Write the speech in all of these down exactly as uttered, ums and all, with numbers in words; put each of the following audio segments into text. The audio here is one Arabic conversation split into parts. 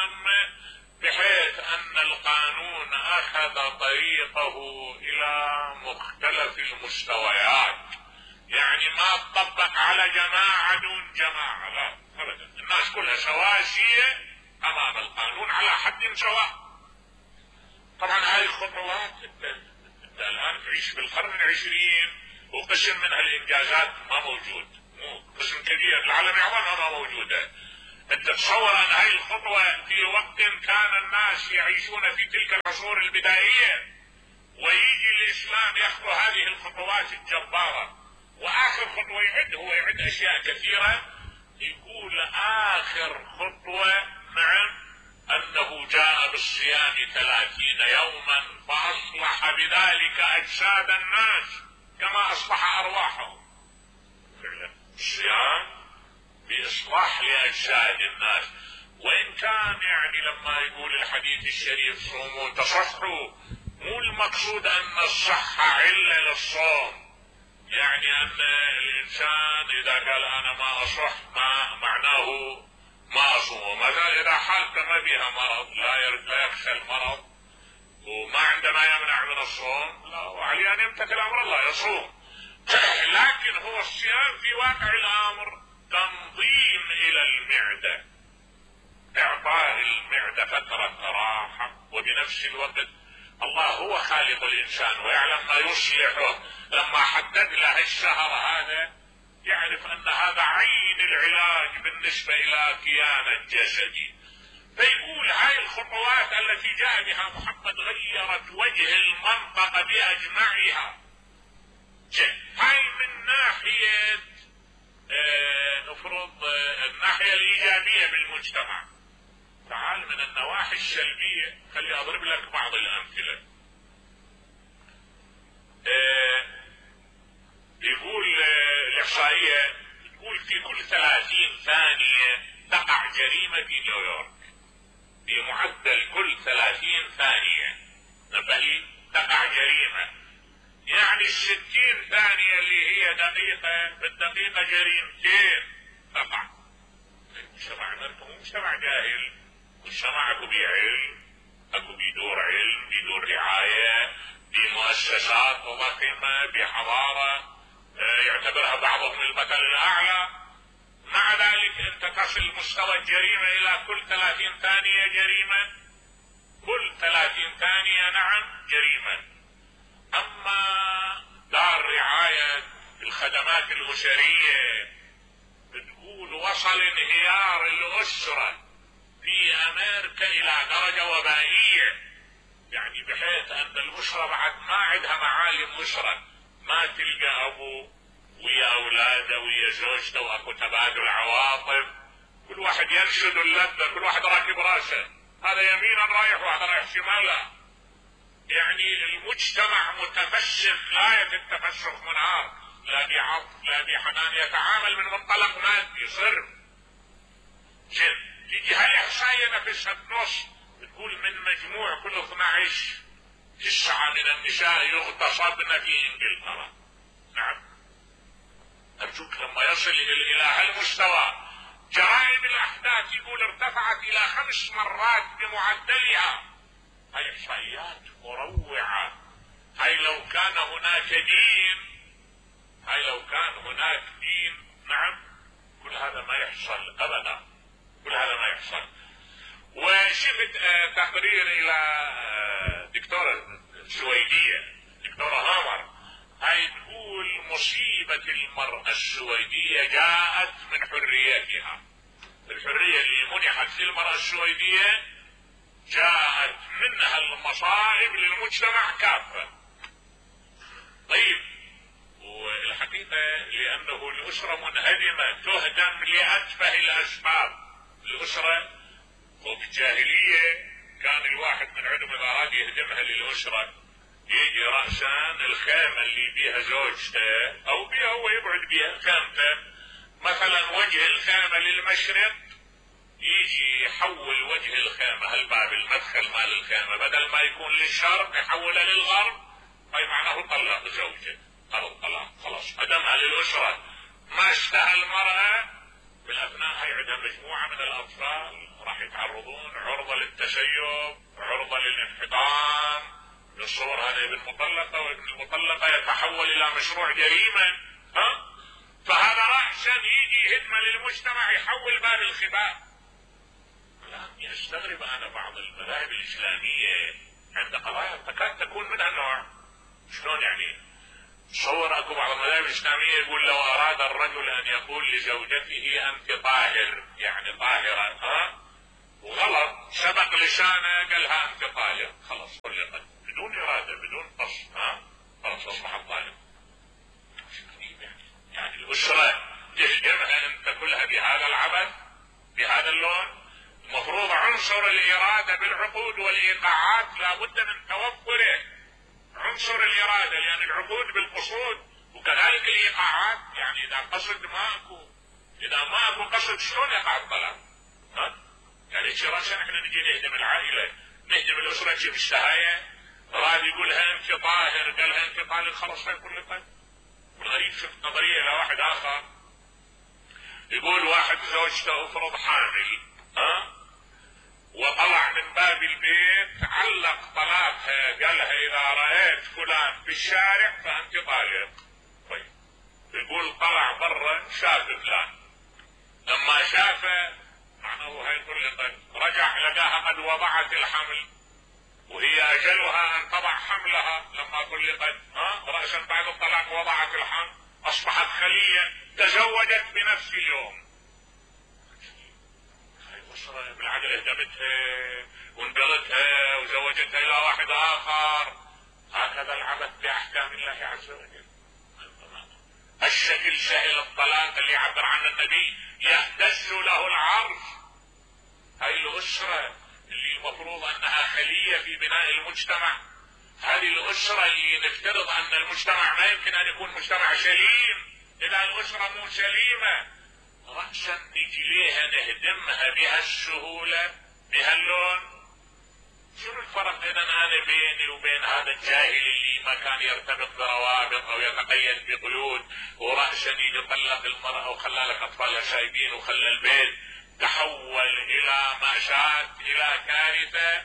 عامة، بحيث أن القانون أخذ طريقه إلى مختلف المستويات. يعني ما تطبق على جماعة دون جماعة، لا أبدا، الناس كلها سواسية أمام القانون على حد سواء. طبعا هذه الخطوات انت الآن تعيش بالقرن العشرين، وقسم منها الإنجازات ما موجود، مو قسم كبير، العالم يعظمها ما موجودة. انت تصور ان هاي الخطوة في وقت كان الناس يعيشون في تلك العصور البدائية، ويجي الإسلام يأخذ هذه الخطوات الجبارة، وآخر خطوة يعد هو يعد أشياء كثيرة. يقول آخر خطوة نعم أنه جاء بالصيام ثلاثين يوما فأصلح بذلك أجساد الناس كما أصلح أرواحهم. فعلا الصيام بإصلاح لأجساد الناس، وإن كان يعني لما يقول الحديث الشريف صوموا تصحوا، مو المقصود أن الصحة علة للصوم، يعني أن الإنسان إذا قال أنا ما أصح ما معناه ما أصوم، مثلا إذا حالته ما بها مرض لا يخشى المرض وما عندما يمنع من الصوم، لا وعليه أن يمتثل أمر الله يصوم. لكن هو الصيام في واقع الأمر تنظيم إلى المعدة، إعطاء المعدة فترة راحة، وبنفس الوقت الله هو خالق الإنسان ويعلم ما يصلحه. لما حدد له الشهر هذا يعرف أن هذا عين العلاج بالنسبة إلى كيان الجسد. فيقول هاي الخطوات التي جاء بها محمد غيرت وجه المنطقة بأجمعها. هاي من ناحية آه نفرض آه الناحية الإيجابية بالمجتمع. تعال من النواحي السلبية خلي أضرب لك بعض الأمثلة. آه يقول آه الإحصائية تقول في كل ثلاثين ثانية تقع جريمة في نيويورك، بمعدل كل ثلاثين ثانية نبهي تقع جريمة، يعني الستين ثانية اللي هي دقيقة بالدقيقة جريمتين تقع. المجتمع أمريكا مو مجتمع جاهل، مجتمع اكو بيه علم، اكو بيدور علم، بيدور رعاية، بمؤسسات ضخمة، بحضارة يعتبرها بعضهم المثل الأعلى. مع ذلك انت تصل مستوى الجريمة الى كل ثلاثين ثانية جريمة، كل ثلاثين ثانية نعم جريمة. اما دار رعاية الخدمات الأسرية بتقول وصل انهيار الأسرة في أمريكا إلى درجة وبائية، يعني بحيث أن الأسرة بعد ما عندها معالم أسرة، ما تلقى أبو ويا أولاده ويا زوجته وأكو تبادل عواطف، كل واحد ينشد اللذة، كل واحد راكب راسه، هذا يمينا رايح وهذا رايح شمالا. يعني المجتمع متفشخ غاية التفشخ منهار، لا بعطف لا بحنان، يتعامل من منطلق مادي صرف. تيجي هاي إحصائية نفسها بنص بتقول من مجموع كل اثني عشر تسعة من النساء يغتصبن في انجلترا. نعم أرجوك لما يصل إلى هالمستوى جرائم الأحداث يقول ارتفعت إلى خمس مرات بمعدلها. هاي إحصائيات مروعة. هاي لو كان هناك دين، هاي لو كان هناك دين نعم كل هذا ما يحصل أبدا، كل هذا ما يحصل. وشفت تقرير إلى دكتورة سويدية دكتورة هامر، هاي تقول مصيبة المرأة السويدية جاءت من حريتها. الحرية اللي منحت للمرأة السويدية جاءت منها المصائب للمجتمع كافة. طيب والحقيقة لأنه الأسرة منهدمة تهدم لأتفه الأسباب. الأسرة وبالجاهلية كان الواحد من عندهم إذا أراد يهدمها للأسرة يجي رأسان الخيمة اللي بيها زوجته أو بيها هو يبعد بيها خيمته، مثلا وجه الخيمة للمشرق يجي يحول وجه الخيمة الباب المدخل مال الخيمة بدل ما يكون للشرق يحوله للغرب، هاي معناه طلق زوجته. هذا الطلاق خلاص هدمها للأسرة. ما اشتهى المرأة بالأبناء، هاي عندها مجموعة من الأطفال راح يتعرضون عرضة للتسيب، عرضة للانحطام. بالصور هذه ابن مطلقة، وابن المطلقة يتحول الى مشروع جريمة. ها؟ فهذا رأسا يجي هدمة للمجتمع، يحول باب الخباء. الآن استغرب انا بعض المذاهب الاسلامية عند قضايا تكاد تكون من هالنوع. شلون يعني؟ تصور اكو بعض المذاهب الاسلامية يقول لو اراد الرجل ان يقول لزوجته انت طاهر، يعني طاهرة، ها؟ وغلط، سبق لسانه قالها انت طاهر، خلاص طلقت بدون ارادة بدون قصد، ها؟ خلاص اصبحت طاهر. يعني الاسرة تهدمها انت كلها بهذا العبث بهذا اللون؟ المفروض عنصر الاراده بالعقود والايقاعات لابد من توفره. عنصر الاراده، لان العقود بالقصود وكذلك الايقاعات. يعني اذا قصد ماكو، اذا ماكو قصد شلون يقع الطلاق؟ ها؟ يعني شي راسا احنا نجي نهدم العائله، نهدم الاسره شي بالشهايه، راد يقولها انت طاهر قالها انت طالق، خلاص هاي كلها. والغريب شفت نظريه الى واحد اخر يقول واحد زوجته افرض حامل، ها؟ وطلع من باب البيت علق طلاقها، قالها اذا رايت فلان في الشارع فانت طالق. طيب يقول طلع برا شاف فلان، لما شافه معناه هاي طلقت، رجع لقاها قد وضعت الحمل وهي اجلها ان تضع حملها. لما طلقت ها رأسا بعد الطلاق وضعت الحمل، اصبحت خلية، تزوجت بنفس اليوم. هاي أسرة بالعدل اهدمتها وانقذتها وزوجتها الى واحد اخر. هكذا العبث باحكام الله عز وجل. الشكل سهل الطلاق اللي عبر عنه النبي يهتز له العرش. هاي الاسرة اللي المفروض انها خلية في بناء المجتمع، هذه الاسرة اللي نفترض ان المجتمع ما يمكن ان يكون مجتمع سليم اذا الاسرة مو سليمة، رأسا نجليها نهدمها بهالسهولة بهاللون. شنو الفرق اذا انا بيني وبين هذا الجاهل اللي ما كان يرتبط بروابط او يتقيد بقيود، ورأسا يجي طلق المرأة وخلى لك اطفالها سايبين وخلى البيت، تحول الى مأساة الى كارثة.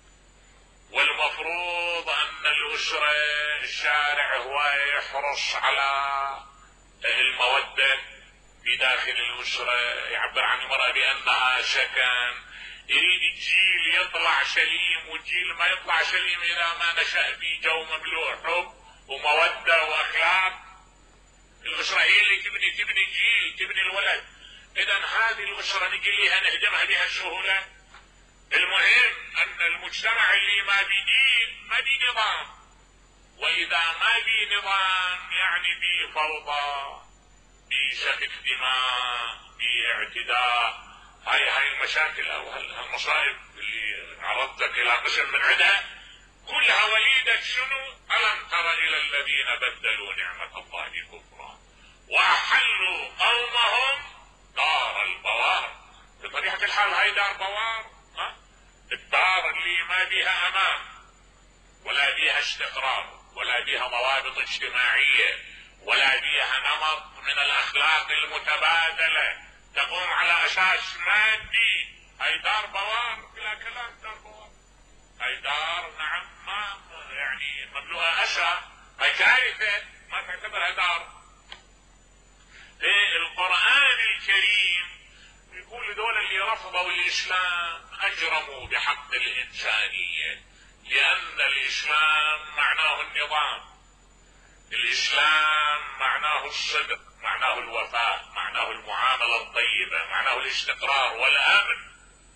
والمفروض ان الاسرة الشارع هو يحرص على المودة في داخل الاسرة، يعبر عن المرأة بانها سكن، يريد الجيل يطلع سليم، والجيل ما يطلع سليم اذا ما نشأ في جو مملوء حب ومودة واخلاق. الاسرة هي اللي تبني تبني جيل، تبني الولد. اذا هذه الاسرة نجي ليها نهدمها بها السهولة. المهم ان المجتمع اللي ما بدين ما بي نظام، واذا ما بي نظام يعني بي فوضى، بي سفك دماء، بي اعتداء. هاي هاي المشاكل او هالمصائب اللي عرضتك الى قسم من عدها كلها وليدة شنو؟ ألم تر الى الذين بدلوا نعمة الله كفرا واحلوا قومهم دار البوار. بطبيعة الحال هاي دار بوار، ها؟ الدار اللي ما بيها امان ولا بيها استقرار ولا بيها ضوابط اجتماعية ولا بيها نمط من الاخلاق المتبادلة تقوم على اساس مادي، هاي دار بوار بلا كلام. دار بوار هاي دار نعم ما يعني مملوءة اسى، هاي كارثة ما تعتبرها دار. في القرآن الكريم يقول دول اللي رفضوا الاسلام اجرموا بحق الانسانية، لان الاسلام معناه النظام، الاسلام معناه الصدق، معناه الوفاء، معناه المعاملة الطيبة، معناه الاستقرار والامن.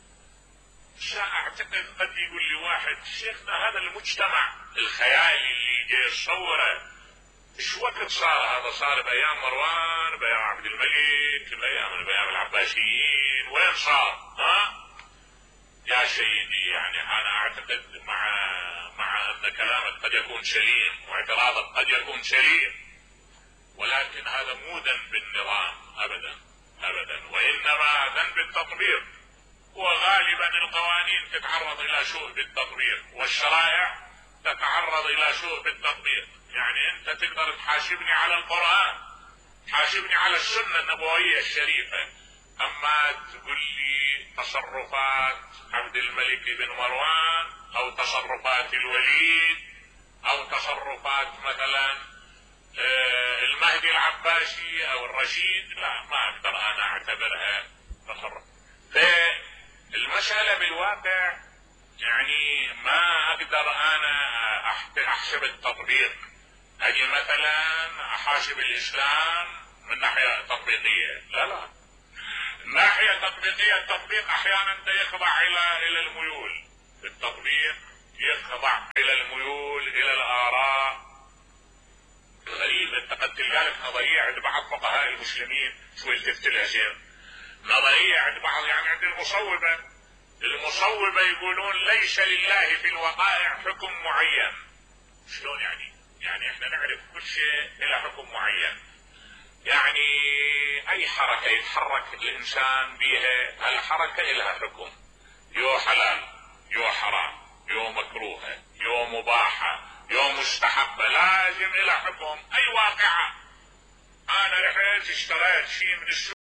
اعتقد قد يقول لي واحد شيخنا هذا المجتمع الخيالي اللي جاي يصوره ايش وقت صار؟ هذا صار بايام مروان، بايام عبد الملك، بايام بايام العباسيين، وين صار؟ ها؟ يا سيدي يعني انا اعتقد مع مع ان كلامك قد يكون سليم واعتراضك قد يكون سليم، ولكن هذا مو ذنب النظام ابدا ابدا، وانما ذنب التطبيق. وغالبا القوانين تتعرض الى سوء بالتطبيق، والشرائع تتعرض الى سوء بالتطبيق. يعني انت تقدر تحاسبني على القرآن، تحاسبني على السنة النبوية الشريفة، اما تقول لي تصرفات عبد الملك بن مروان او تصرفات الوليد او تصرفات مثلا المهدي العباسي او الرشيد، لا ما اقدر انا اعتبرها تصرف. فالمسألة بالواقع يعني ما اقدر انا احسب التطبيق، اجي مثلا احاسب الاسلام من ناحية تطبيقية، لا لا، ناحية تطبيقية التطبيق احيانا يخضع الى الى الميول، التطبيق يخضع الى الميول الى الاراء. غريب انت قد تلقى لك نظرية عند بعض فقهاء المسلمين شوي التفت الهزيم، نظرية عند بعض يعني عند المصوبة، المصوبة يقولون ليس لله في الوقائع حكم معين. شلون يعني؟ يعني احنا نعرف كل شيء الى حكم معين، يعني اي حركة يتحرك الانسان بها الحركة الها حكم، يو حلال يو حرام يو مكروهة يو مباحة يو مستحبة، لازم الها حكم. اي واقعة انا رحت اشتريت شيء من السوق